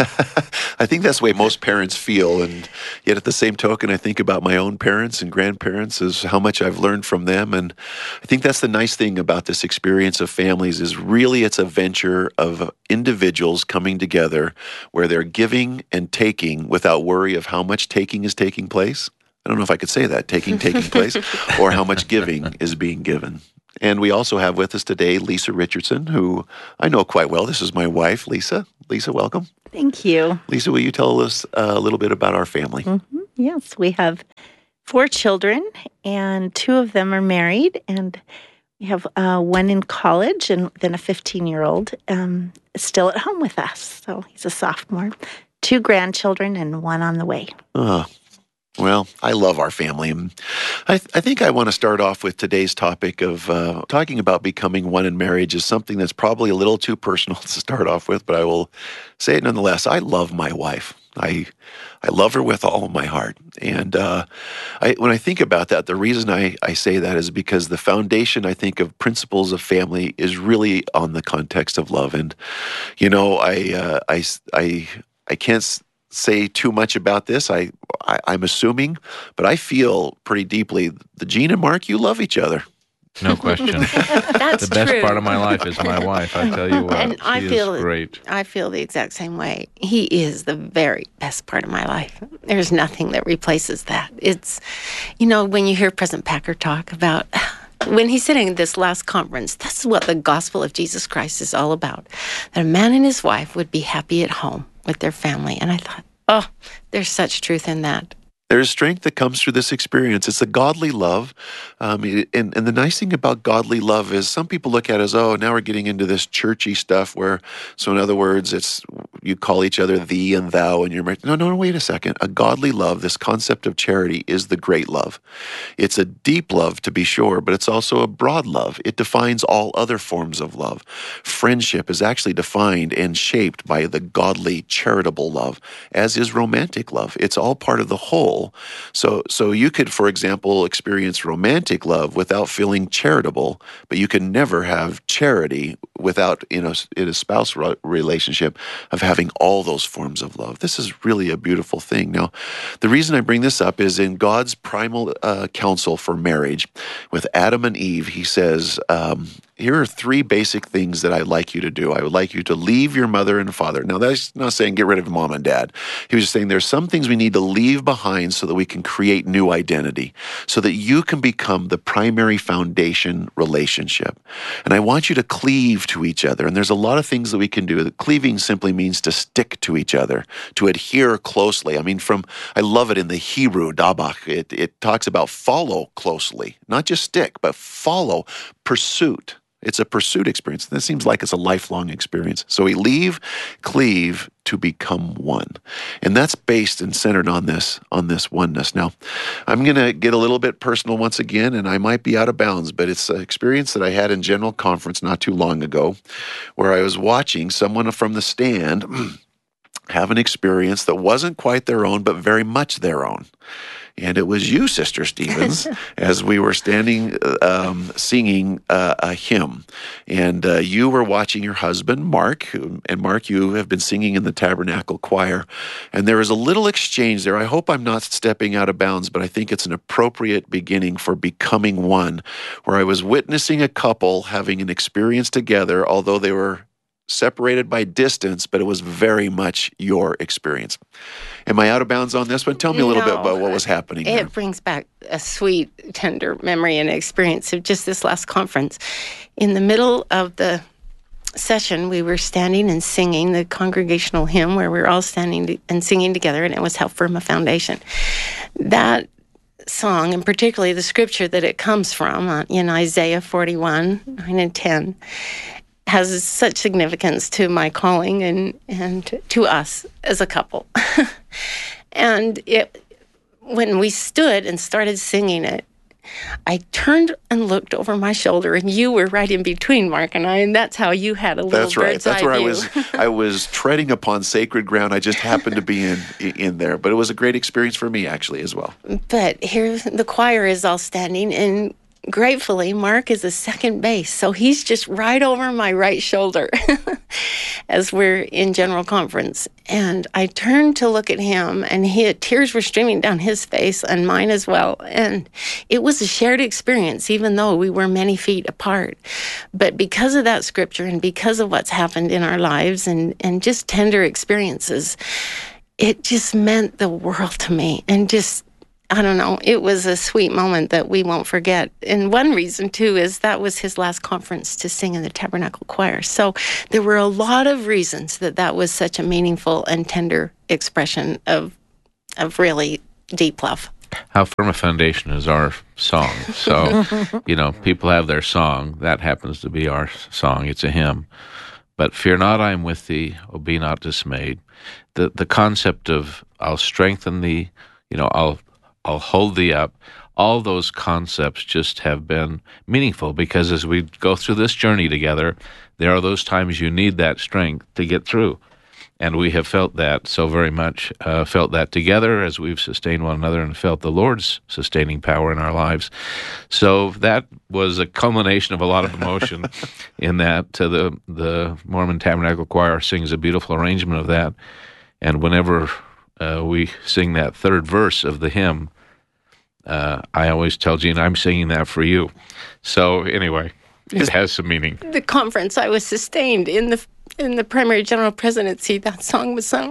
I think that's the way most parents feel. And yet at the same token, I think about my own parents and grandparents as how much I've learned from them. And I think that's the nice thing about this experience of families is really it's a venture of individuals coming together where they're giving and taking without worry of how much taking is taking place. I don't know if I could say that, taking, taking place, or how much giving is being given. And we also have with us today Lisa Richardson, who I know quite well. This is my wife, Lisa. Lisa, welcome. Thank you. Lisa, will you tell us a little bit about our family? Mm-hmm. Yes, we have four children, and two of them are married, and we have uh, one in college, and then a fifteen-year-old um, still at home with us. So he's a sophomore. Two grandchildren and one on the way. Oh, well, I love our family. I, th- I think I want to start off with today's topic of uh, talking about becoming one in marriage is something that's probably a little too personal to start off with, but I will say it nonetheless. I love my wife. I I love her with all of my heart. And uh, I, when I think about that, the reason I, I say that is because the foundation, I think, of principles of family is really on the context of love. And, you know, I uh, I, I, I can't say too much about this. I, I, I'm assuming, but I feel pretty deeply that Gene and Mark, you love each other. No question. That's the best true. part of my life is my wife. I tell you what, And she I feel is great. I feel the exact same way. He is the very best part of my life. There's nothing that replaces that. It's, you know, when you hear President Packer talk about when he's sitting at this last conference, that's what the gospel of Jesus Christ is all about. That a man and his wife would be happy at home with their family. And I thought, oh, there's such truth in that. There's strength that comes through this experience. It's a godly love. Um, and, and the nice thing about godly love is some people look at it as, oh, now we're getting into this churchy stuff where, so in other words, it's you call each other thee and thou and you're married. No, no, no, wait a second. A godly love, this concept of charity is the great love. It's a deep love to be sure, but it's also a broad love. It defines all other forms of love. Friendship is actually defined and shaped by the godly, charitable love, as is romantic love. It's all part of the whole. So so you could, for example, experience romantic love without feeling charitable, but you can never have charity without, you know, in a spouse relationship of having all those forms of love. This is really a beautiful thing. Now, the reason I bring this up is in God's primal uh, counsel for marriage with Adam and Eve, he says, um, here are three basic things that I'd like you to do. I would like you to leave your mother and father. Now, that's not saying get rid of mom and dad. He was just saying there's some things we need to leave behind so that we can create new identity, so that you can become the primary foundation relationship. And I want you to cleave to each other. And there's a lot of things that we can do. Cleaving simply means to stick to each other, to adhere closely. I mean, from, I love it in the Hebrew, dabach, it, it talks about follow closely, not just stick, but follow, pursuit. It's a pursuit experience. This seems like it's a lifelong experience. So we leave, cleave to become one. And that's based and centered on this, on this oneness. Now, I'm going to get a little bit personal once again, and I might be out of bounds, but it's an experience that I had in General Conference not too long ago, where I was watching someone from the stand have an experience that wasn't quite their own, but very much their own. And it was you, Sister Stevens, as we were standing um, singing uh, a hymn. And uh, you were watching your husband, Mark, who, and Mark, you have been singing in the Tabernacle Choir. And there was a little exchange there. I hope I'm not stepping out of bounds, but I think it's an appropriate beginning for becoming one, where I was witnessing a couple having an experience together, although they were separated by distance, but it was very much your experience. Am I out of bounds on this one? Tell me a little No, bit about what was happening It there. brings back a sweet, tender memory and experience of just this last conference. In the middle of the session, we were standing and singing the congregational hymn where we were all standing and singing together, and it was How Firm a Foundation. That song, and particularly the scripture that it comes from uh, in Isaiah forty-one, nine and ten, has such significance to my calling and, and to us as a couple. And it, when we stood and started singing it, I turned and looked over my shoulder, and you were right in between Mark and I, and that's how you had a little That's right. bird's That's eye where I view. was. I was treading upon sacred ground. I just happened to be in in there, but it was a great experience for me actually as well. But here, the choir is all standing, and gratefully, Mark is a second base, so he's just right over my right shoulder as we're in general conference. And I turned to look at him, and he, tears were streaming down his face and mine as well. And it was a shared experience, even though we were many feet apart. But because of that scripture and because of what's happened in our lives and, and just tender experiences, it just meant the world to me. And just I don't know, it was a sweet moment that we won't forget. And one reason, too, is that was his last conference to sing in the Tabernacle Choir. So there were a lot of reasons that that was such a meaningful and tender expression of of really deep love. How firm a foundation is our song. So, you know, people have their song. That happens to be our song. It's a hymn. But fear not, I am with thee. Oh, be not dismayed. The the concept of I'll strengthen thee, you know, I'll I'll hold thee up. All those concepts just have been meaningful because as we go through this journey together, there are those times you need that strength to get through. And we have felt that so very much, uh, felt that together as we've sustained one another and felt the Lord's sustaining power in our lives. So that was a culmination of a lot of emotion in that. Uh, the, the Mormon Tabernacle Choir sings a beautiful arrangement of that. And whenever uh, we sing that third verse of the hymn, Uh, I always tell Gene, I'm singing that for you. So anyway, it has some meaning. The conference I was sustained in the in the primary general presidency, that song was sung.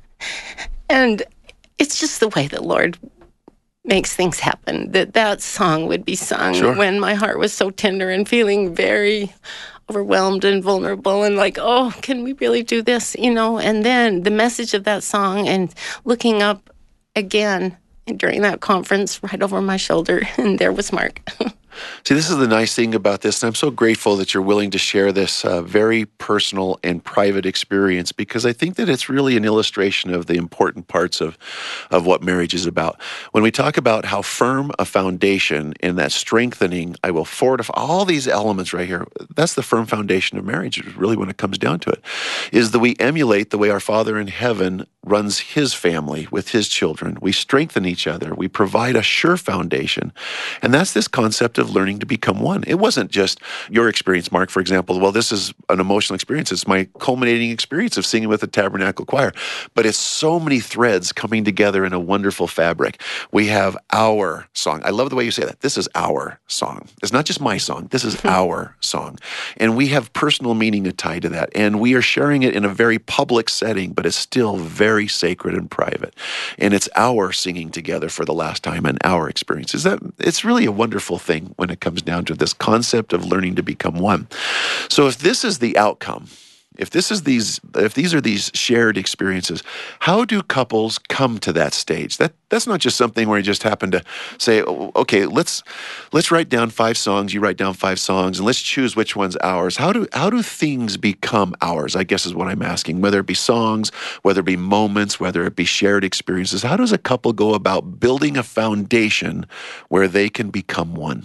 And it's just the way the Lord makes things happen, that that song would be sung sure. when my heart was so tender and feeling very overwhelmed and vulnerable and like, oh, can we really do this? You know, and then the message of that song and looking up again during that conference right over my shoulder, and there was Mark. See, this is the nice thing about this, and I'm so grateful that you're willing to share this uh, very personal and private experience, because I think that it's really an illustration of the important parts of, of what marriage is about. When we talk about how firm a foundation and that strengthening, I will fortify, all these elements right here, that's the firm foundation of marriage, really when it comes down to it, is that we emulate the way our Father in heaven runs his family with his children. We strengthen each other. We provide a sure foundation. And that's this concept of learning to become one. It wasn't just your experience, Mark, for example. Well, this is an emotional experience. It's my culminating experience of singing with the Tabernacle Choir. But it's so many threads coming together in a wonderful fabric. We have our song. I love the way you say that. This is our song. It's not just my song. This is our song. And we have personal meaning tied to that. And we are sharing it in a very public setting, but it's still very very sacred and private. And it's our singing together for the last time and our experiences. That it's really a wonderful thing when it comes down to this concept of learning to become one. So if this is the outcome, if this is these, if these are these shared experiences, how do couples come to that stage? That that's not just something where you just happen to say, okay, let's let's write down five songs. You write down five songs, and let's choose which one's ours. How do how do things become ours? I guess is what I'm asking. Whether it be songs, whether it be moments, whether it be shared experiences. How does a couple go about building a foundation where they can become one?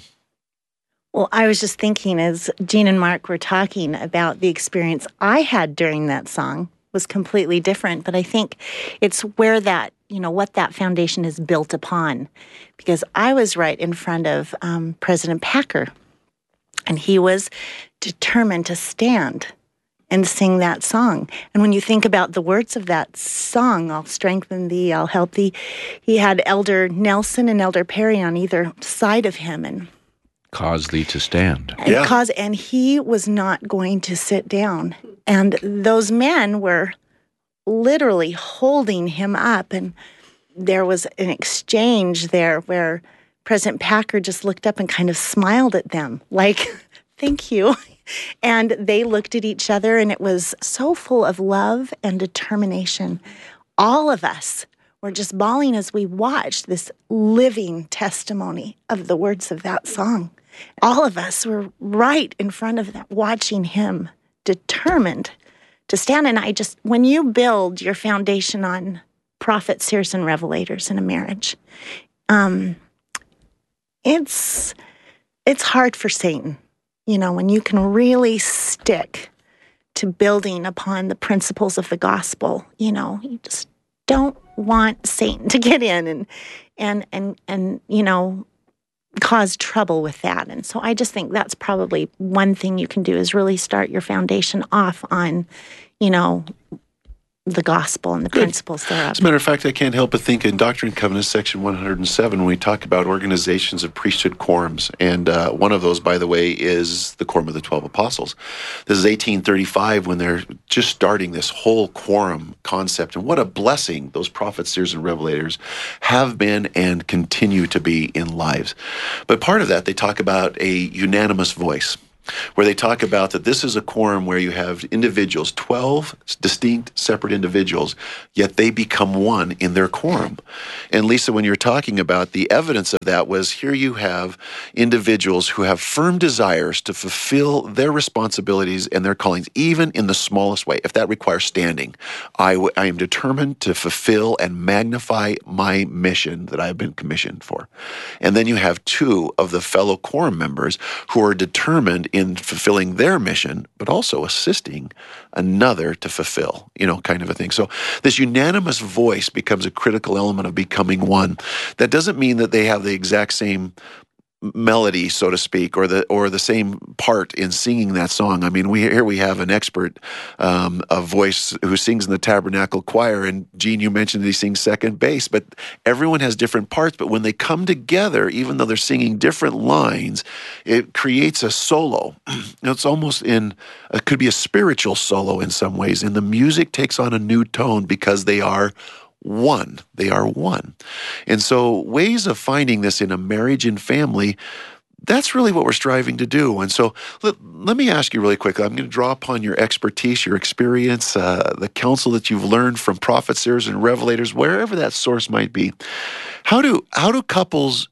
Well, I was just thinking as Gene and Mark were talking about the experience I had during that song was completely different, but I think it's where that, you know, what that foundation is built upon. Because I was right in front of um, President Packer, and he was determined to stand and sing that song. And when you think about the words of that song, I'll strengthen thee, I'll help thee, he had Elder Nelson and Elder Perry on either side of him, and cause thee to stand. And yeah. Cause, and he was not going to sit down. And those men were literally holding him up. And there was an exchange there where President Packer just looked up and kind of smiled at them, like, thank you. And they looked at each other, and it was so full of love and determination. All of us were just bawling as we watched this living testimony of the words of that song. All of us were right in front of that, watching him, determined to stand. And I just, when you build your foundation on prophets, seers, and revelators in a marriage, um, it's it's hard for Satan. You know, when you can really stick to building upon the principles of the gospel, you know, you just don't want Satan to get in and and and and you know cause trouble with that. And so I just think that's probably one thing you can do is really start your foundation off on, you know, the gospel and the Good. principles thereof. As a matter of fact, I can't help but think in Doctrine and Covenants, section one hundred seven, when we talk about organizations of priesthood quorums, and uh, one of those, by the way, is the Quorum of the Twelve Apostles. This is eighteen thirty-five when they're just starting this whole quorum concept, and what a blessing those prophets, seers, and revelators have been and continue to be in lives. But part of that, they talk about a unanimous voice, where they talk about that this is a quorum where you have individuals, twelve distinct, separate individuals, yet they become one in their quorum. And Lisa, when you're talking about the evidence of that was here you have individuals who have firm desires to fulfill their responsibilities and their callings, even in the smallest way. If that requires standing, I, w- I am determined to fulfill and magnify my mission that I've been commissioned for. And then you have two of the fellow quorum members who are determined in in fulfilling their mission, but also assisting another to fulfill, you know, kind of a thing. So this unanimous voice becomes a critical element of becoming one. That doesn't mean that they have the exact same melody, so to speak, or the or the same part in singing that song. I mean, we here we have an expert, um, a voice who sings in the Tabernacle Choir, and Gene, you mentioned that he sings second bass, but everyone has different parts, but when they come together, even though they're singing different lines, it creates a solo. It's almost in, it could be a spiritual solo in some ways, and the music takes on a new tone because they are one. They are one. And so ways of finding this in a marriage and family, that's really what we're striving to do. And so let, let me ask you really quickly, I'm going to draw upon your expertise, your experience, uh, the counsel that you've learned from prophets, seers, and revelators, wherever that source might be. How do how do couples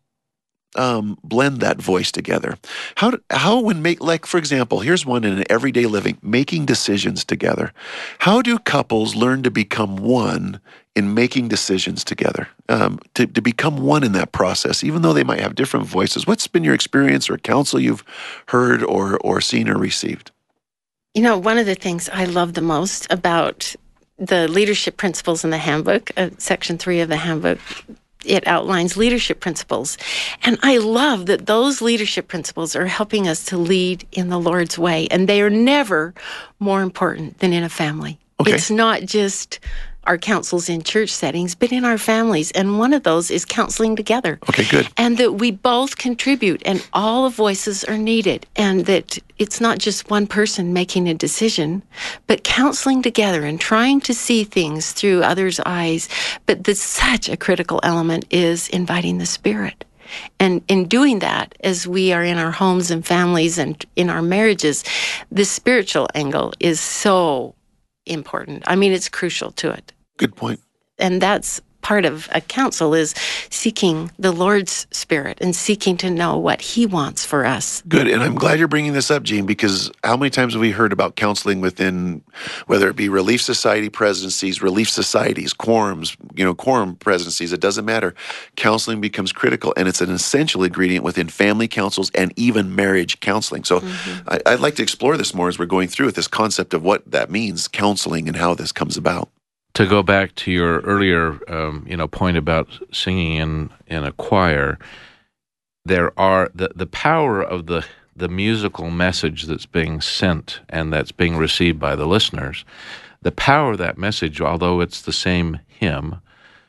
Um, blend that voice together? How do, how when make like for example, here's one in an everyday living, making decisions together. How do couples learn to become one in making decisions together? Um, to, to become one in that process, even though they might have different voices. What's been your experience or counsel you've heard or or seen or received? You know, one of the things I love the most about the leadership principles in the handbook, uh, section three of the handbook, it outlines leadership principles. And I love that those leadership principles are helping us to lead in the Lord's way. And they are never more important than in a family. Okay. It's not just our counsels in church settings, but in our families. And one of those is counseling together. Okay, good. And that we both contribute and all voices are needed. And that it's not just one person making a decision, but counseling together and trying to see things through others' eyes. But the, such a critical element is inviting the Spirit. And in doing that, as we are in our homes and families and in our marriages, the spiritual angle is so important. I mean, it's crucial to it. Good point. And that's part of a counsel is seeking the Lord's Spirit and seeking to know what He wants for us. Good. And I'm glad you're bringing this up, Gene, because how many times have we heard about counseling within, whether it be Relief Society presidencies, Relief Societies, quorums, you know, quorum presidencies, it doesn't matter. Counseling becomes critical, and it's an essential ingredient within family councils and even marriage counseling. So mm-hmm. I, I'd like to explore this more as we're going through with this concept of what that means, counseling, and how this comes about. To go back to your earlier, um, you know, point about singing in, in a choir, there are the, the power of the the musical message that's being sent and that's being received by the listeners. The power of that message, although it's the same hymn,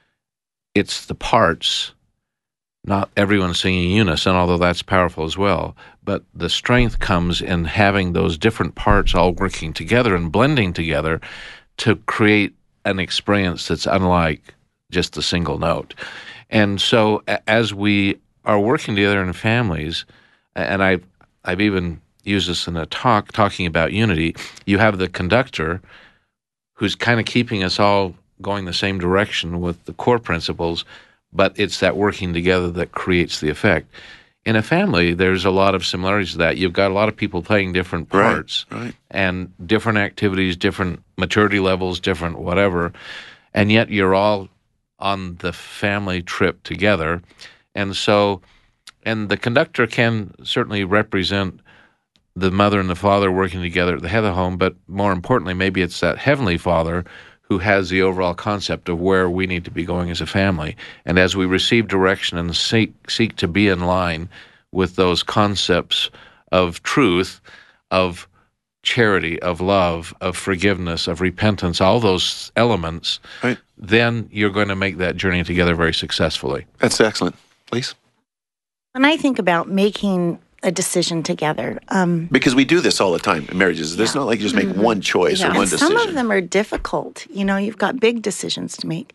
it's the parts. Not everyone singing in unison, although that's powerful as well. But the strength comes in having those different parts all working together and blending together to create an experience that's unlike just a single note. And so as we are working together in families, and I've, I've even used this in a talk, talking about unity, you have the conductor who's kind of keeping us all going the same direction with the core principles, but it's that working together that creates the effect. In a family, there's a lot of similarities to that. You've got a lot of people playing different parts right, right. and different activities, different maturity levels, different whatever, and yet you're all on the family trip together. And so, and the conductor can certainly represent the mother and the father working together at the head of the home, but more importantly, maybe it's that Heavenly Father who has the overall concept of where we need to be going as a family. And as we receive direction and seek, seek to be in line with those concepts of truth, of charity, of love, of forgiveness, of repentance, all those elements, right, then you're going to make that journey together very successfully. That's excellent. Please. When I think about making a decision together. Um, because we do this all the time in marriages. It's yeah. not like you just make mm-hmm. one choice yeah. or one and decision. Some of them are difficult. You know, you've got big decisions to make.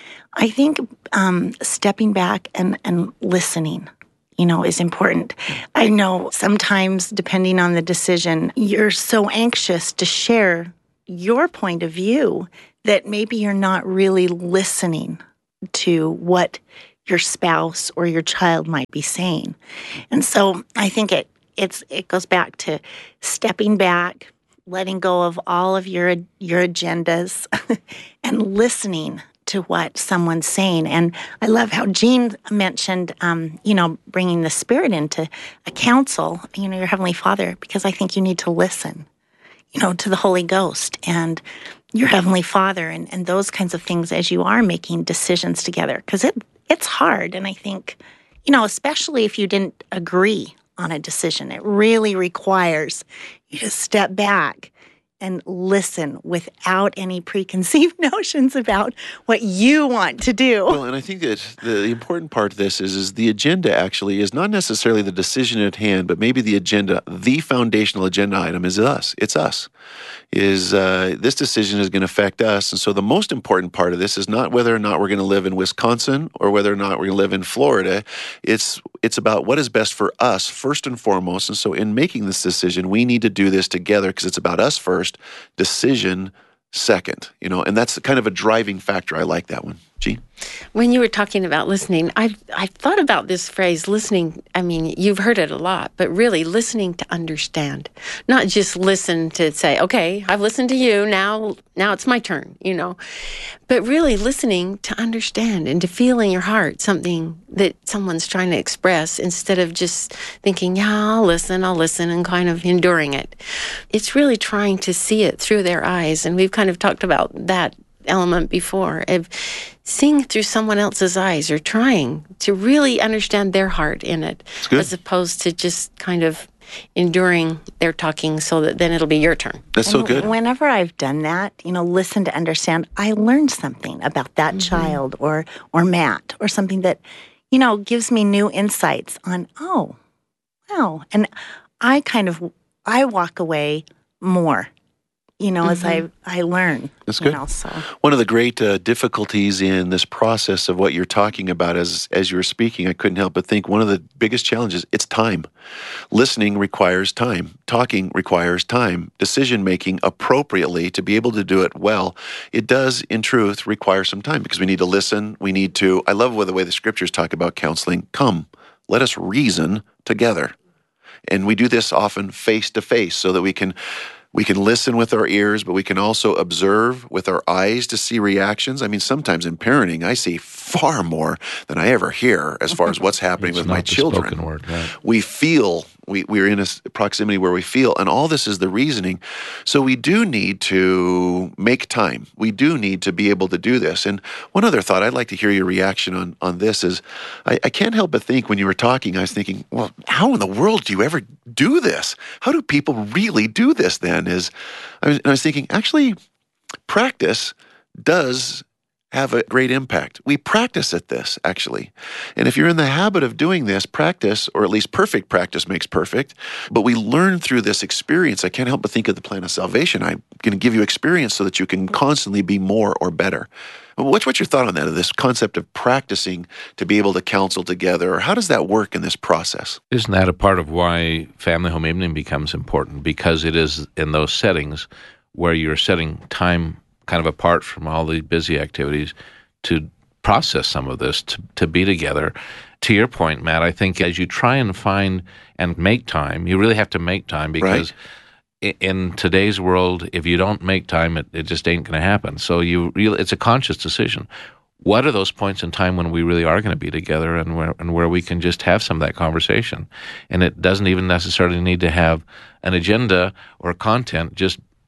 I think um, stepping back and, and listening, you know, is important. I know sometimes, depending on the decision, you're so anxious to share your point of view that maybe you're not really listening to what your spouse or your child might be saying. And so I think it it's it goes back to stepping back, letting go of all of your your agendas and listening to what someone's saying. And I love how Jean mentioned, um, you know, bringing the Spirit into a counsel, you know, your Heavenly Father, because I think you need to listen, you know, to the Holy Ghost and your Heavenly Father and, and those kinds of things as you are making decisions together. Because it It's hard, and I think, you know, especially if you didn't agree on a decision, it really requires you to step back and listen without any preconceived notions about what you want to do. Well, and I think that the important part of this is, is the agenda actually is not necessarily the decision at hand, but maybe the agenda, the foundational agenda item is us. It's us. Is uh, this decision is going to affect us. And so the most important part of this is not whether or not we're going to live in Wisconsin or whether or not we're going to live in Florida. It's it's about what is best for us first and foremost. And so in making this decision, we need to do this together because it's about us first, decision second, you know, and that's kind of a driving factor. I like that one. Jean? When you were talking about listening, I've, I've thought about this phrase, listening. I mean, you've heard it a lot, but really listening to understand, not just listen to say, okay, I've listened to you, now now it's my turn, you know, but really listening to understand and to feel in your heart something that someone's trying to express instead of just thinking, yeah, I'll listen, I'll listen, and kind of enduring it. It's really trying to see it through their eyes, and we've kind of talked about that element before, of seeing through someone else's eyes or trying to really understand their heart in it, as opposed to just kind of enduring their talking so that then it'll be your turn. That's so good. Whenever I've done that, you know, listen to understand, I learned something about that mm-hmm. child or or Matt or something that, you know, gives me new insights on, oh, wow. And I kind of, I walk away more, you know, mm-hmm. as I, I learn. That's good. You know, so. One of the great uh, difficulties in this process of what you're talking about as, as you were speaking, I couldn't help but think one of the biggest challenges, it's time. Listening requires time. Talking requires time. Decision-making appropriately to be able to do it well, it does, in truth, require some time because we need to listen. We need to, I love the way the scriptures talk about counseling. Come, let us reason together. And we do this often face-to-face so that we can We can listen with our ears, but we can also observe with our eyes to see reactions. I mean, sometimes in parenting, I see far more than I ever hear as far as what's happening with my children. Spoken word, right. We feel, we, we're in a proximity where we feel, and all this is the reasoning. So we do need to make time. We do need to be able to do this. And one other thought, I'd like to hear your reaction on, on this is, I, I can't help but think when you were talking, I was thinking, well, how in the world do you ever do this? How do people really do this then? Is I was, I was thinking, actually, practice does have a great impact. We practice at this, actually. And if you're in the habit of doing this, practice, or at least perfect practice makes perfect, but we learn through this experience. I can't help but think of the plan of salvation. I'm going to give you experience so that you can constantly be more or better. What's, what's your thought on that, of this concept of practicing to be able to counsel together? Or how does that work in this process? Isn't that a part of why family home evening becomes important? Because it is in those settings where you're setting time kind of apart from all the busy activities to process some of this, to, to be together. To your point, Matt, I think as you try and find and make time, you really have to make time because right. in today's world, if you don't make time, it, it just ain't going to happen. So you really, it's a conscious decision. What are those points in time when we really are going to be together and where and where we can just have some of that conversation? And it doesn't even necessarily need to have an agenda or content, just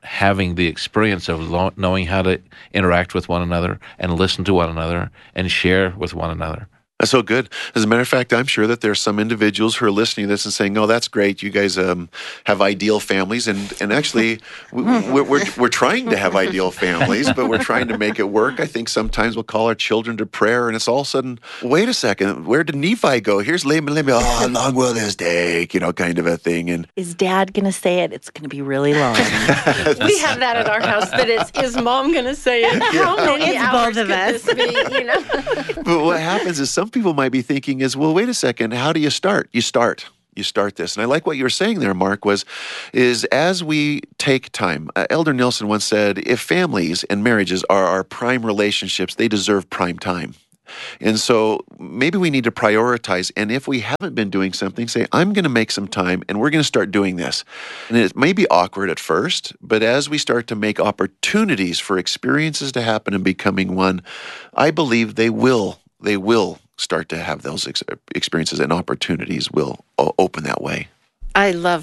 having the experience of lo- knowing how to interact with one another and listen to one another and share with one another. That's so good. As a matter of fact, I'm sure that there's some individuals who are listening to this and saying, "Oh, that's great. You guys um, have ideal families," and and actually, we, we're, we're we're trying to have ideal families, but we're trying to make it work. I think sometimes we'll call our children to prayer, and it's all of a sudden, wait a second, where did Nephi go? Here's Laban, Laban. Oh, how long will this take? You know, kind of a thing. And is Dad going to say it? It's going to be really long. We have that at our house, but it's is Mom going to say it? How many it's hours both of could us. this be, you know? But what happens is some people might be thinking is, well, wait a second, how do you start? You start. You start this. And I like what you were saying there, Mark, was, is as we take time, uh, Elder Nelson once said, if families and marriages are our prime relationships, they deserve prime time. And so maybe we need to prioritize. And if we haven't been doing something, say, I'm going to make some time and we're going to start doing this. And it may be awkward at first, but as we start to make opportunities for experiences to happen and becoming one, I believe they will, they will start to have those ex- experiences and opportunities will o- open that way. I love